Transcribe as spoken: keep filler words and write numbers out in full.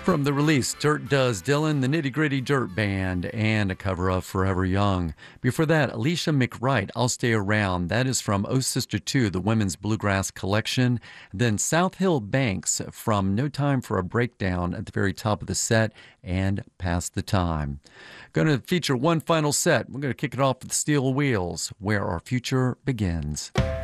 From the release, Dirt Does Dylan, the Nitty Gritty Dirt Band, and a cover of Forever Young. Before that, Alicia McWright, I'll Stay Around. That is from Oh Sister two, the Women's Bluegrass Collection. Then South Hill Banks from No Time for a Breakdown at the very top of the set, and Past the Time. Going to feature one final set. We're going to kick it off with Steel Wheels, Where Our Future Begins.